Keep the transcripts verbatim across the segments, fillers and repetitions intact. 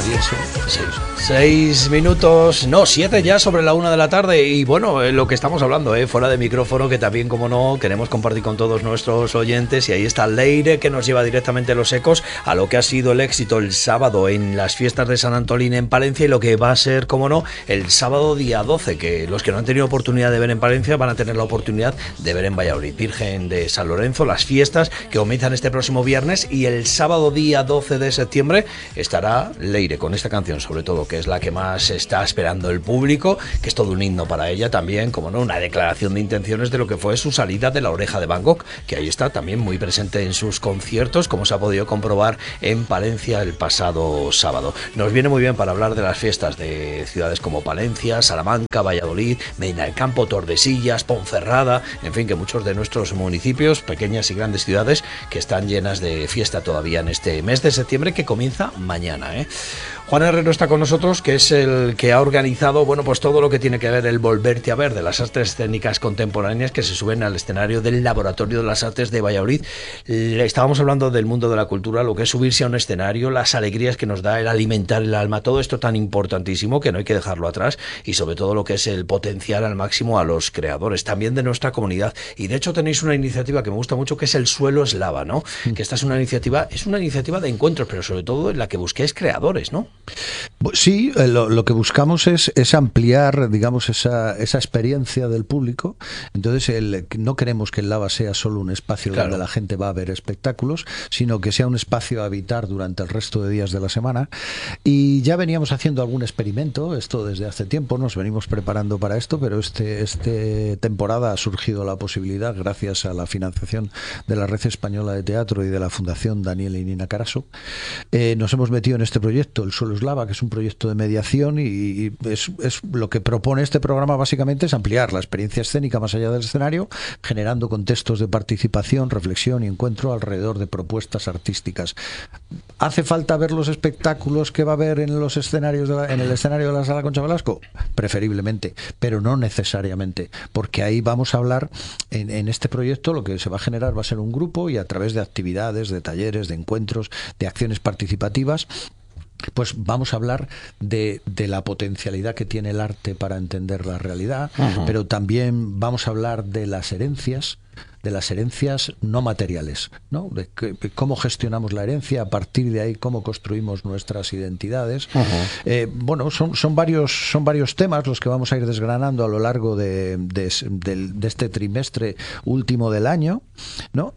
travieso. Seis. Seis minutos, no, siete ya sobre la una de la tarde. Y bueno, eh, lo que estamos hablando, eh, fuera de micrófono, que también, como no, queremos compartir con todos nuestros oyentes. Y ahí está Leire, que nos lleva directamente los ecos a lo que ha sido el éxito el sábado en las fiestas de San Antolín en Palencia, y lo que va a ser, como no, el sábado día doce, que los que no han tenido oportunidad de ver en Palencia van a tener la oportunidad de ver en Valladolid. Virgen de San Lorenzo, las fiestas que comienzan este próximo viernes, y el sábado día doce de septiembre estará Leire con esta canción, sobre todo, que es la que más está esperando el público, que es todo un himno para ella también, como no, una declaración de intenciones de lo que fue su salida de La Oreja de Van Gogh, que ahí está también muy presente en sus conciertos, como se ha podido comprobar en Palencia el pasado sábado. Nos viene muy bien para hablar de las fiestas de ciudades como Palencia, Salamanca, Valladolid, Medina del Campo, Tordesillas, Ponferrada, en fin, que muchos de nuestros municipios, pequeñas y grandes ciudades, que están llenas de fiesta todavía en este mes de septiembre, que comienza mañana, ¿eh? Juan Herrero está con nosotros, que es el que ha organizado, bueno, pues todo lo que tiene que ver el Volverte a Ver, de las artes escénicas contemporáneas que se suben al escenario del Laboratorio de las Artes de Valladolid. Estábamos hablando del mundo de la cultura, lo que es subirse a un escenario, las alegrías que nos da el alimentar el alma, todo esto tan importantísimo que no hay que dejarlo atrás, y sobre todo lo que es el potenciar al máximo a los creadores, también de nuestra comunidad. Y de hecho tenéis una iniciativa que me gusta mucho, que es el Suelo Eslava, ¿no? Mm. Que esta es una iniciativa, es una iniciativa de encuentros, pero sobre todo en la que busquéis creadores, ¿no? Sí, lo, lo que buscamos es, es ampliar, digamos, esa, esa experiencia del público. Entonces, el, no queremos que el Lava sea solo un espacio, claro, donde la gente va a ver espectáculos, sino que sea un espacio a habitar durante el resto de días de la semana. Y ya veníamos haciendo algún experimento, esto desde hace tiempo, nos venimos preparando para esto, pero este, este temporada ha surgido la posibilidad, gracias a la financiación de la Red Española de Teatro y de la Fundación Daniel y Nina Carasso. Eh, nos hemos metido en este proyecto, el Suelo Eslava, que es un proyecto de mediación, y, y es, es lo que propone este programa básicamente, es ampliar la experiencia escénica más allá del escenario, generando contextos de participación, reflexión y encuentro alrededor de propuestas artísticas. ¿Hace falta ver los espectáculos que va a haber en los escenarios de la, en el escenario de la Sala Concha Velasco? Preferiblemente, pero no necesariamente, porque ahí vamos a hablar, en, en este proyecto lo que se va a generar va a ser un grupo, y a través de actividades, de talleres, de encuentros, de acciones participativas, pues vamos a hablar de, de la potencialidad que tiene el arte para entender la realidad, uh-huh. pero también vamos a hablar de las herencias, de las herencias no materiales, ¿no? De, que, de cómo gestionamos la herencia, a partir de ahí cómo construimos nuestras identidades. Uh-huh. Eh, bueno, son, son varios son varios temas los que vamos a ir desgranando a lo largo de, de, de, de este trimestre último del año, ¿no?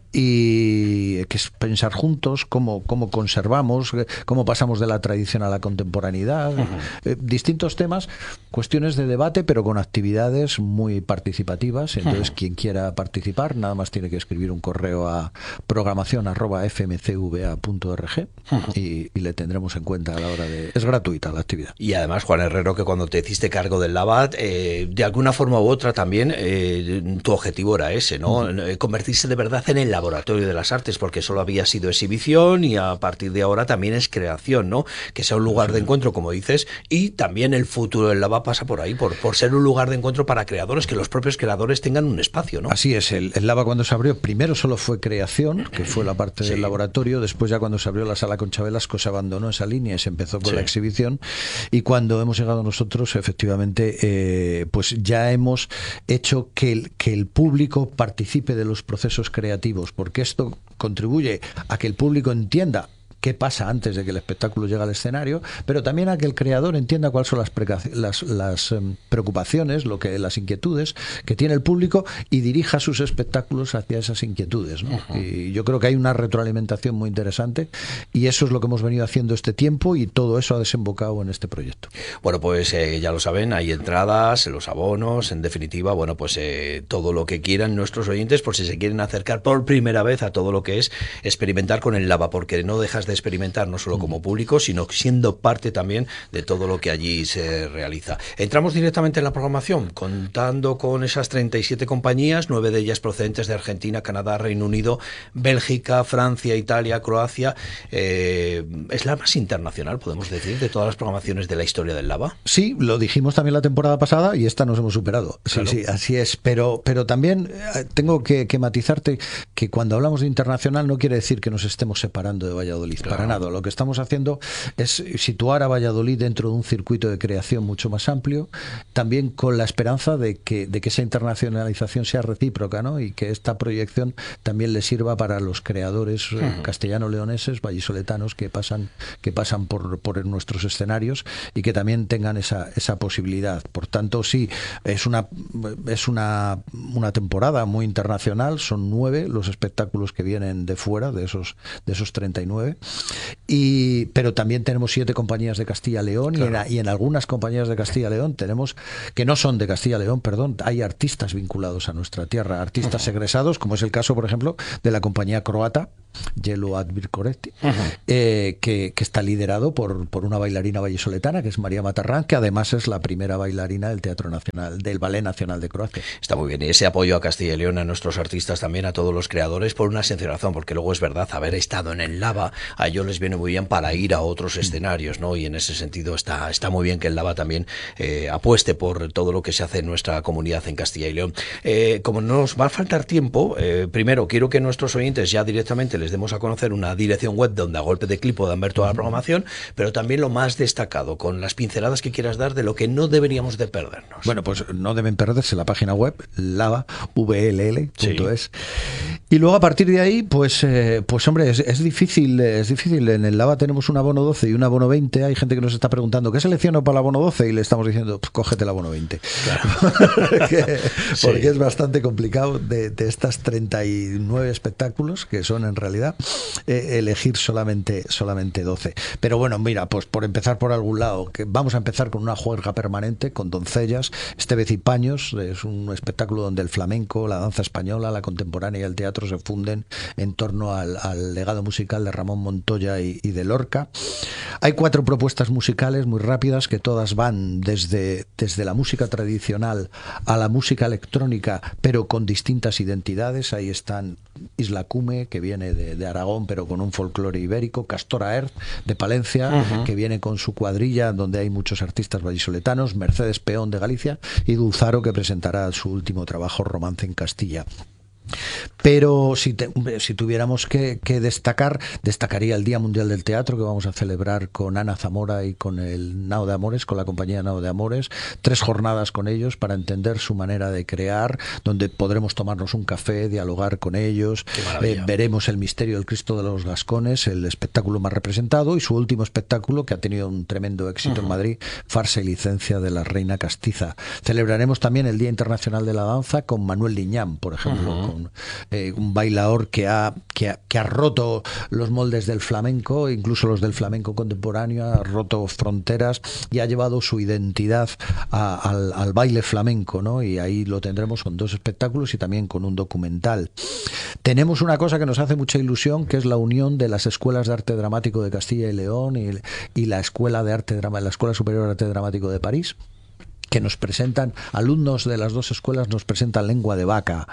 Y que es pensar juntos cómo, cómo conservamos, cómo pasamos de la tradición a la contemporaneidad, uh-huh. eh, distintos temas, cuestiones de debate, pero con actividades muy participativas. Entonces, uh-huh. quien quiera participar, nada más tiene que escribir un correo a programación arroba f m c v a punto org uh-huh. y, y le tendremos en cuenta a la hora de... Es gratuita la actividad. Y además, Juan Herrero, que cuando te hiciste cargo del Lava, eh, de alguna forma u otra también eh, tu objetivo era ese, ¿no? Uh-huh. Convertirse de verdad en el laboratorio de las artes, porque solo había sido exhibición, y a partir de ahora también es creación, ¿no? Que sea un lugar de encuentro, como dices, y también el futuro del Lava pasa por ahí, por, por ser un lugar de encuentro para creadores, que los propios creadores tengan un espacio, ¿no? Así es, el, el Lava cuando se abrió, primero solo fue creación, que fue la parte sí. del laboratorio, después ya cuando se abrió la Sala Concha Velasco se abandonó esa línea y se empezó con sí. la exhibición, y cuando hemos llegado nosotros, efectivamente, eh, pues ya hemos hecho que el, que el público participe de los procesos creativos, porque esto contribuye a que el público entienda qué pasa antes de que el espectáculo llegue al escenario, pero también a que el creador entienda cuáles son las, preca- las, las um, preocupaciones, lo que, las inquietudes que tiene el público, y dirija sus espectáculos hacia esas inquietudes, ¿no? Uh-huh. Y yo creo que hay una retroalimentación muy interesante, y eso es lo que hemos venido haciendo este tiempo, y todo eso ha desembocado en este proyecto. Bueno, pues eh, ya lo saben, hay entradas, los abonos, en definitiva, bueno, pues eh, todo lo que quieran nuestros oyentes, por si se quieren acercar por primera vez a todo lo que es experimentar con el Lava, porque no dejas de experimentar no solo como público, sino siendo parte también de todo lo que allí se realiza. Entramos directamente en la programación, contando con esas treinta y siete compañías, nueve de ellas procedentes de Argentina, Canadá, Reino Unido, Bélgica, Francia, Italia, Croacia. Eh, ¿Es la más internacional, podemos decir, de todas las programaciones de la historia del Lava? Sí, lo dijimos también la temporada pasada, y esta nos hemos superado. Sí, claro. sí, así es. Pero, pero también eh, tengo que, que matizarte que cuando hablamos de internacional no quiere decir que nos estemos separando de Valladolid. Valladolid, claro. para nada. Lo que estamos haciendo es situar a Valladolid dentro de un circuito de creación mucho más amplio, también con la esperanza de que, de que esa internacionalización sea recíproca, ¿no? Y que esta proyección también le sirva para los creadores uh-huh. eh, castellano-leoneses, vallisoletanos que pasan, que pasan por, por nuestros escenarios y que también tengan esa, esa posibilidad. Por tanto, sí, es una, es una, una temporada muy internacional, son nueve los espectáculos que vienen de fuera, de esos, de esos treinta y nueve, y, pero también tenemos siete compañías de Castilla-León claro. y, en, y en algunas compañías de Castilla-León tenemos, que no son de Castilla-León, perdón, hay artistas vinculados a nuestra tierra, artistas uh-huh. egresados, como es el caso, por ejemplo, de la compañía croata Yelo Advir Coretti, uh-huh. eh, que, que está liderado por, por una bailarina vallisoletana, que es María Matarrán, que además es la primera bailarina del Teatro Nacional, del Ballet Nacional de Croacia. Está muy bien, y ese apoyo a Castilla y León, a nuestros artistas también, a todos los creadores, por una sencilla razón, porque luego es verdad, haber estado en el Lava, a ellos les viene muy bien para ir a otros escenarios, ¿no? Y en ese sentido está, está muy bien que el Lava también eh, apueste por todo lo que se hace en nuestra comunidad en Castilla y León. Eh, como nos va a faltar tiempo, eh, primero quiero que nuestros oyentes ya directamente les demos a conocer una dirección web donde a golpe de clic puedan ver toda la programación, pero también lo más destacado, con las pinceladas que quieras dar de lo que no deberíamos de perdernos. Bueno, pues no deben perderse la página web, lava v l l punto es. Sí. Y luego a partir de ahí, pues, eh, pues hombre, es, es difícil, es difícil. En el Lava tenemos un abono doce y un abono veinte. Hay gente que nos está preguntando, ¿qué selecciono para el abono doce? Y le estamos diciendo, pues, cógete el abono veinte. Claro. porque, sí. porque es bastante complicado de, de estas treinta y nueve espectáculos, que son en realidad, eh, elegir solamente, solamente doce. Pero bueno, mira, pues por empezar por algún lado, que vamos a empezar con una juerga permanente, con doncellas, Estevez y Paños. Es un espectáculo donde el flamenco, la danza española, la contemporánea y el teatro se funden en torno al, al legado musical de Ramón Montoya y, y de Lorca. Hay cuatro propuestas musicales muy rápidas que todas van desde, desde la música tradicional a la música electrónica, pero con distintas identidades. Ahí están Isla Cume, que viene de, de Aragón, pero con un folclore ibérico, Castora Earth, de Palencia, uh-huh. que viene con su cuadrilla, donde hay muchos artistas vallisoletanos, Mercedes Peón de Galicia y Dulzaro, que presentará su último trabajo, Romance en Castilla. Pero si, te, si tuviéramos que, que destacar, destacaría el Día Mundial del Teatro, que vamos a celebrar con Ana Zamora y con el Nao de Amores, con la compañía Nao de Amores, tres jornadas con ellos para entender su manera de crear, donde podremos tomarnos un café, dialogar con ellos, eh, veremos El Misterio del Cristo de los Gascones, el espectáculo más representado, y su último espectáculo, que ha tenido un tremendo éxito uh-huh. en Madrid, Farsa y Licencia de la Reina Castiza. Celebraremos también el Día Internacional de la Danza con Manuel Liñán, por ejemplo, uh-huh. con Eh, un bailador que ha, que, ha, que ha roto los moldes del flamenco, incluso los del flamenco contemporáneo, ha roto fronteras y ha llevado su identidad a, al, al baile flamenco, ¿no? Y ahí lo tendremos con dos espectáculos y también con un documental. Tenemos una cosa que nos hace mucha ilusión, que es la unión de las escuelas de arte dramático de Castilla y León y, y la Escuela de Arte Drama, la Escuela Superior de Arte Dramático de París, que nos presentan, alumnos de las dos escuelas nos presentan Lengua de Vaca.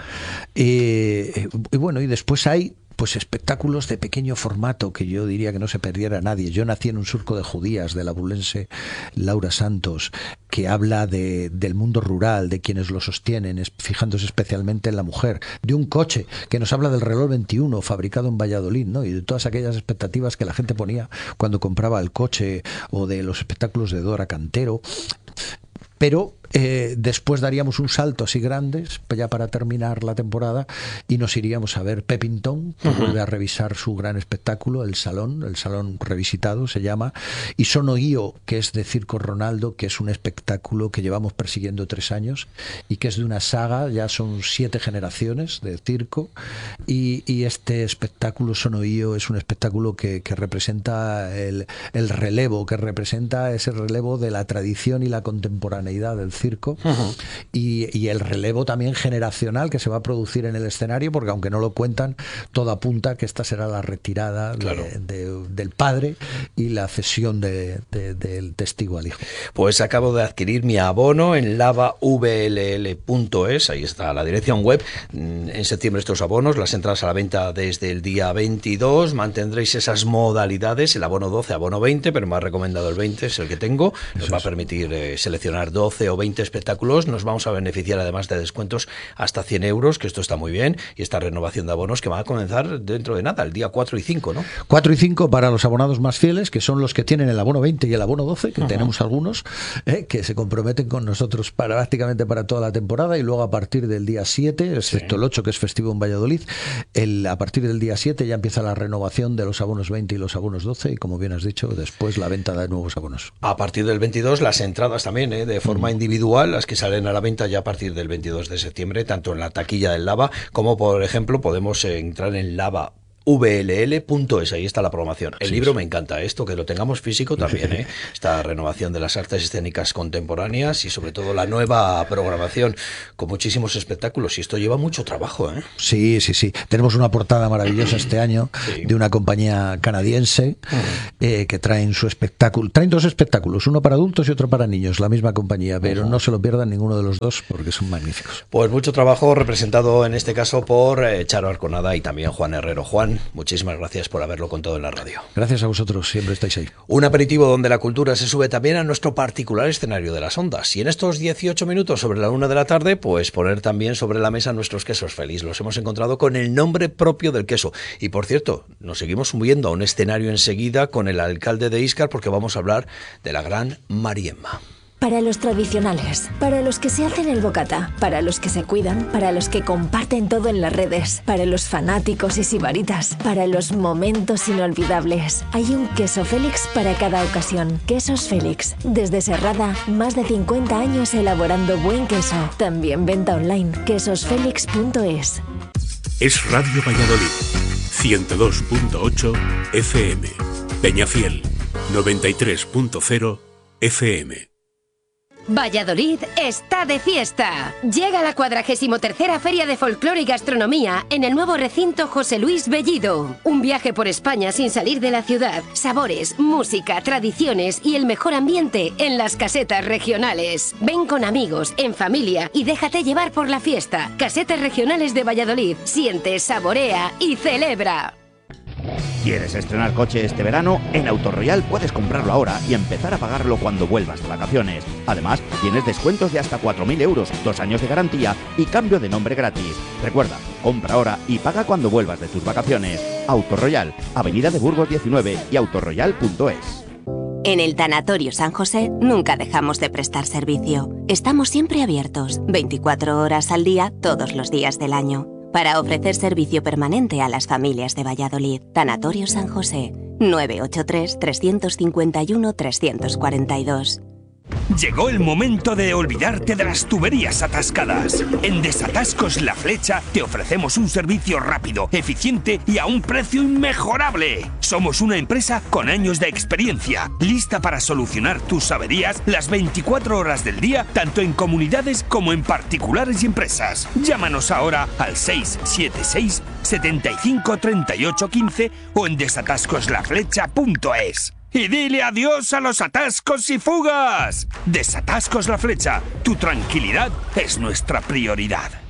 Eh, y bueno, y después hay pues espectáculos de pequeño formato que yo diría que no se perdiera nadie. Yo nací en un surco de judías de la bulense Laura Santos, que habla de, del mundo rural, de quienes lo sostienen, es, fijándose especialmente en la mujer, de un coche que nos habla del reloj veintiuno fabricado en Valladolid, ¿no? Y de todas aquellas expectativas que la gente ponía cuando compraba el coche, o de los espectáculos de Dora Cantero. Pero eh, después daríamos un salto así grande, ya para terminar la temporada, y nos iríamos a ver Pepintón, que uh-huh. vuelve a revisar su gran espectáculo, El Salón, el Salón revisitado se llama, y Sono Io, que es de Circo Ronaldo, que es un espectáculo que llevamos persiguiendo tres años y que es de una saga, ya son siete generaciones de circo, y, y este espectáculo Sono Io es un espectáculo que, que representa el, el relevo, que representa ese relevo de la tradición y la contemporaneidad del circo uh-huh. y, y el relevo también generacional que se va a producir en el escenario, porque aunque no lo cuentan, todo apunta que esta será la retirada claro. de, de, del padre y la cesión de, de, del testigo al hijo. Pues acabo de adquirir mi abono en lava v l l punto es, ahí está la dirección web. En septiembre estos abonos, las entradas a la venta desde el día veintidós, mantendréis esas modalidades, el abono doce, abono veinte, pero me ha recomendado el veinte, es el que tengo, nos va a permitir eh, seleccionar doce o veinte veinte espectáculos. Nos vamos a beneficiar además de descuentos hasta cien euros, que esto está muy bien, y esta renovación de abonos que va a comenzar dentro de nada, el día cuatro y cinco, ¿no? cuatro y cinco para los abonados más fieles, que son los que tienen el abono veinte y el abono doce, que uh-huh. tenemos algunos, eh, que se comprometen con nosotros para, prácticamente para toda la temporada, y luego a partir del día siete, excepto sí. el ocho, que es festivo en Valladolid, el, a partir del día siete ya empieza la renovación de los abonos veinte y los abonos doce, y como bien has dicho, después la venta de nuevos abonos. A partir del veintidós, las entradas también, ¿eh? de forma uh-huh. individual, las que salen a la venta ya a partir del veintidós de septiembre, tanto en la taquilla del Lava, como por ejemplo podemos entrar en Lava V L L punto es, ahí está la programación. El sí, libro sí. me encanta, esto que lo tengamos físico también, ¿eh? Esta renovación de las artes escénicas contemporáneas y sobre todo la nueva programación con muchísimos espectáculos, y esto lleva mucho trabajo, ¿eh? Sí, sí, sí. Tenemos una portada maravillosa este año sí. de una compañía canadiense uh-huh. eh, que traen su espectáculo, traen dos espectáculos, uno para adultos y otro para niños, la misma compañía, pero uh-huh. no se lo pierdan ninguno de los dos porque son magníficos. Pues mucho trabajo representado en este caso por eh, Charo Arconada y también Juan Herrero. Juan, muchísimas gracias por haberlo contado en la radio. Gracias a vosotros, siempre estáis ahí. Un aperitivo donde la cultura se sube también a nuestro particular escenario de las ondas. Y en estos dieciocho minutos sobre la una de la tarde, pues poner también sobre la mesa nuestros quesos Félix. Los hemos encontrado con el nombre propio del queso. Y por cierto, nos seguimos subiendo a un escenario enseguida con el alcalde de Íscar, porque vamos a hablar de la gran Mariemma. Para los tradicionales, para los que se hacen el bocata, para los que se cuidan, para los que comparten todo en las redes, para los fanáticos y sibaritas, para los momentos inolvidables. Hay un queso Félix para cada ocasión. Quesos Félix. Desde Serrada, más de cincuenta años elaborando buen queso. También venta online. quesos félix punto es. Es Radio Valladolid. ciento dos punto ocho F M. Peñafiel. noventa y tres punto cero F M. Valladolid está de fiesta. Llega la cuadragésimo tercera Feria de Folclore y Gastronomía en el nuevo recinto José Luis Bellido. Un viaje por España sin salir de la ciudad. Sabores, música, tradiciones y el mejor ambiente en las casetas regionales. Ven con amigos, en familia y déjate llevar por la fiesta. Casetas regionales de Valladolid. Siente, saborea y celebra. ¿Quieres estrenar coche este verano? En Autoroyal puedes comprarlo ahora y empezar a pagarlo cuando vuelvas de vacaciones. Además, tienes descuentos de hasta cuatro mil euros, dos años de garantía y cambio de nombre gratis. Recuerda, compra ahora y paga cuando vuelvas de tus vacaciones. Autoroyal, Avenida de Burgos diecinueve y autoroyal punto es. En el Tanatorio San José nunca dejamos de prestar servicio. Estamos siempre abiertos, veinticuatro horas al día, todos los días del año, para ofrecer servicio permanente a las familias de Valladolid. Tanatorio San José, nueve ocho tres, tres cinco uno, tres cuatro dos. Llegó el momento de olvidarte de las tuberías atascadas. En Desatascos La Flecha te ofrecemos un servicio rápido, eficiente y a un precio inmejorable. Somos una empresa con años de experiencia, lista para solucionar tus averías las veinticuatro horas del día, tanto en comunidades como en particulares y empresas. Llámanos ahora al seis siete seis, setenta y cinco, treinta y ocho, quince o en desatascos la flecha punto es. Y dile adiós a los atascos y fugas. Desatascos La Flecha. Tu tranquilidad es nuestra prioridad.